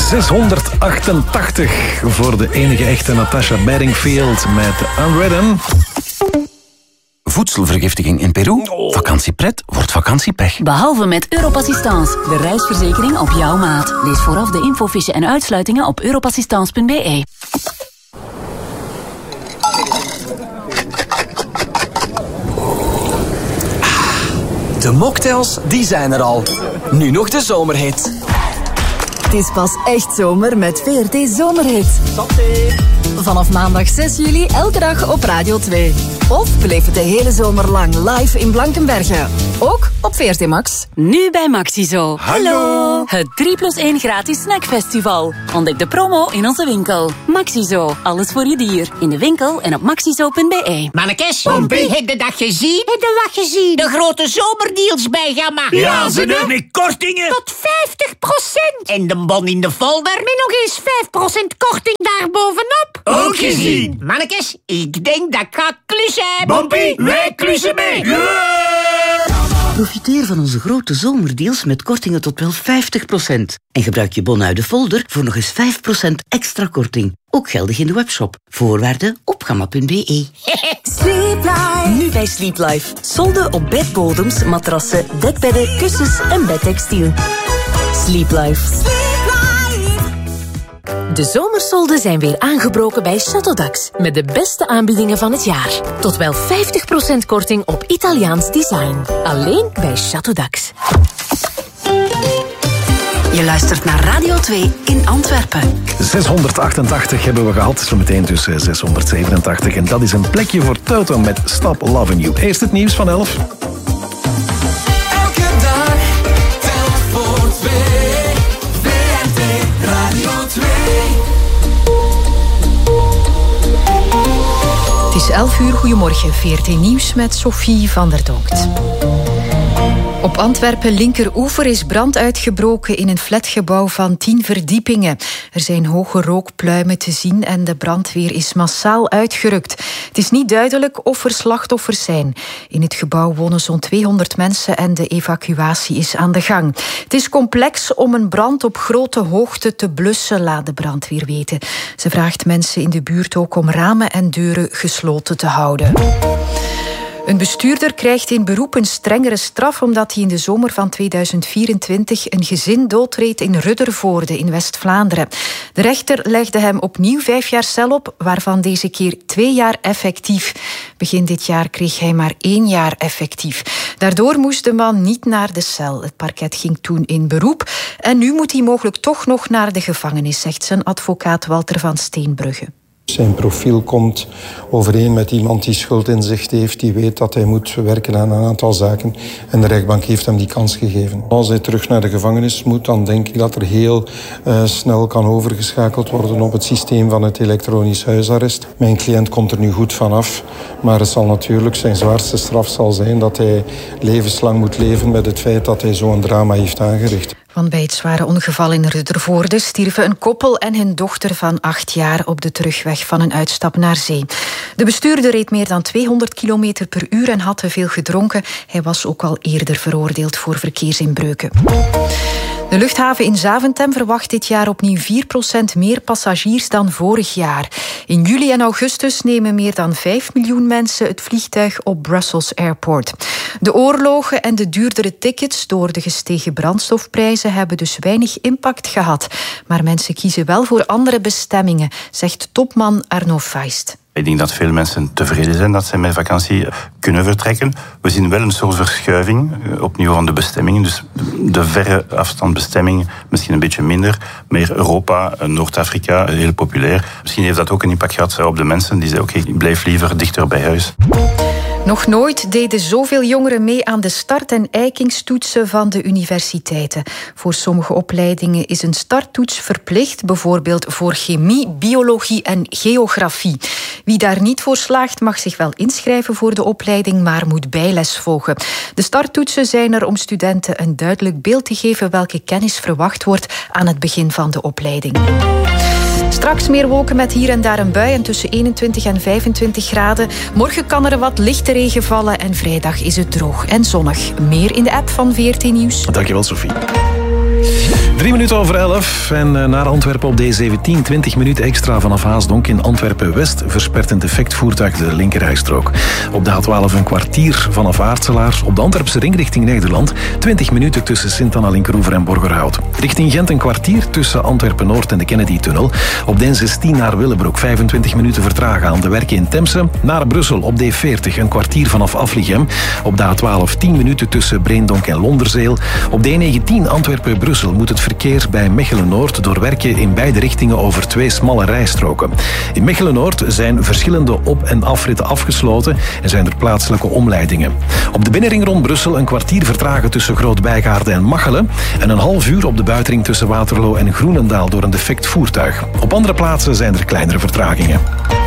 688 voor de enige echte Natasha Bedingfield met Unwritten. Voedselvergiftiging in Peru? Vakantiepret wordt vakantiepech. Behalve met Europassistance, de reisverzekering op jouw maat. Lees vooraf de infofiche en uitsluitingen op europassistance.be. De mocktails, die zijn er al. Nu nog de zomerhit. Het is pas echt zomer met VRT Zomerhit. Vanaf maandag 6 juli elke dag op Radio 2. Of beleef het de hele zomer lang live in Blankenberge. Ook op VRT Max. Nu bij Maxizo. Hallo! Het 3+1 gratis snackfestival. Ontdek de promo in onze winkel. Maxizo, alles voor je dier. In de winkel en op maxizo.be. Mannekes, heb je dat gezien? Heb je dat gezien? De grote zomerdeals bij Gamma. Ja, ze doen met kortingen. Tot 50%. En de bon in de folder met nog eens 5% korting daarbovenop. Ook gezien. Mannekes, ik denk dat ik ga klussen. Bompie, wij klussen mee. Profiteer van onze grote zomerdeals met kortingen tot wel 50%. En gebruik je bon uit de folder voor nog eens 5% extra korting. Ook geldig in de webshop. Voorwaarden op gamma.be. Sleep Life. Nu bij Sleep Life. Solden op bedbodems, matrassen, dekbedden, kussens en bedtextiel. Sleep Life. De zomersolden zijn weer aangebroken bij Château met de beste aanbiedingen van het jaar. Tot wel 50% korting op Italiaans design. Alleen bij Château. Je luistert naar Radio 2 in Antwerpen. 688 hebben we gehad, zometeen tussen 687. En dat is een plekje voor Toto met Stop Loving You. Eerst het nieuws van 11. Elke dag telt voor 2. VRT Radio 2. Het is 11 uur, goedemorgen. VRT Nieuws met Sophie van der Donkt. Op Antwerpen Linkeroever is brand uitgebroken in een flatgebouw van 10 verdiepingen. Er zijn hoge rookpluimen te zien en de brandweer is massaal uitgerukt. Het is niet duidelijk of er slachtoffers zijn. In het gebouw wonen zo'n 200 mensen en de evacuatie is aan de gang. Het is complex om een brand op grote hoogte te blussen, laat de brandweer weten. Ze vraagt mensen in de buurt ook om ramen en deuren gesloten te houden. Een bestuurder krijgt in beroep een strengere straf omdat hij in de zomer van 2024 een gezin doodreed in Ruddervoorde in West-Vlaanderen. De rechter legde hem opnieuw 5 jaar cel op, waarvan deze keer 2 jaar effectief. Begin dit jaar kreeg hij maar 1 jaar effectief. Daardoor moest de man niet naar de cel. Het parket ging toen in beroep en nu moet hij mogelijk toch nog naar de gevangenis, zegt zijn advocaat Walter van Steenbrugge. Zijn profiel komt overeen met iemand die schuldinzicht heeft, die weet dat hij moet werken aan een aantal zaken. En de rechtbank heeft hem die kans gegeven. Als hij terug naar de gevangenis moet, dan denk ik dat er heel snel kan overgeschakeld worden op het systeem van het elektronisch huisarrest. Mijn cliënt komt er nu goed vanaf, maar het zal natuurlijk zijn zwaarste straf zal zijn dat hij levenslang moet leven met het feit dat hij zo'n drama heeft aangericht. Want bij het zware ongeval in Ruddervoorde stierven een koppel en hun dochter van 8 jaar op de terugweg van een uitstap naar zee. De bestuurder reed meer dan 200 km per uur en had te veel gedronken. Hij was ook al eerder veroordeeld voor verkeersinbreuken. De luchthaven in Zaventem verwacht dit jaar opnieuw 4% meer passagiers dan vorig jaar. In juli en augustus nemen meer dan 5 miljoen mensen het vliegtuig op Brussels Airport. De oorlogen en de duurdere tickets door de gestegen brandstofprijzen hebben dus weinig impact gehad. Maar mensen kiezen wel voor andere bestemmingen, zegt topman Arno Feist. Ik denk dat veel mensen tevreden zijn dat ze met vakantie kunnen vertrekken. We zien wel een soort verschuiving opnieuw van de bestemmingen. Dus de verre afstandbestemming misschien een beetje minder. Meer Europa, Noord-Afrika, heel populair. Misschien heeft dat ook een impact gehad op de mensen die zeggen, oké, ik blijf liever dichter bij huis. Nog nooit deden zoveel jongeren mee aan de start- en eikingstoetsen van de universiteiten. Voor sommige opleidingen is een starttoets verplicht, bijvoorbeeld voor chemie, biologie en geografie. Wie daar niet voor slaagt mag zich wel inschrijven voor de opleiding, maar moet bijles volgen. De starttoetsen zijn er om studenten een duidelijk beeld te geven welke kennis verwacht wordt aan het begin van de opleiding. Straks meer wolken met hier en daar een bui en tussen 21 en 25 graden. Morgen kan er wat lichte regen vallen en vrijdag is het droog en zonnig. Meer in de app van VRT Nieuws. Dankjewel, Sophie. 11:03 en naar Antwerpen op D17. 20 minuten extra vanaf Haasdonk in Antwerpen-West verspert een defect voertuig de linkerrijstrook. Op de A12 een kwartier vanaf Aartselaar. Op de Antwerpse ring richting Nederland 20 minuten tussen Sint-Anna-Linkeroever en Borgerhout. Richting Gent een kwartier tussen Antwerpen-Noord en de Kennedy-tunnel. Op de N16 naar Willebroek 25 minuten vertragen aan de werken in Temse. Naar Brussel op D40 een kwartier vanaf Afligem. Op de A12 10 minuten tussen Breendonk en Londerzeel. Op de E19 Antwerpen-Brussel moet het verkeer bij Mechelen-Noord door werken in beide richtingen over 2 smalle rijstroken. In Mechelen-Noord zijn verschillende op- en afritten afgesloten en zijn er plaatselijke omleidingen. Op de binnenring rond Brussel een kwartier vertragen tussen Groot-Bijgaarde en Machelen en een half uur op de buitenring tussen Waterloo en Groenendaal door een defect voertuig. Op andere plaatsen zijn er kleinere vertragingen.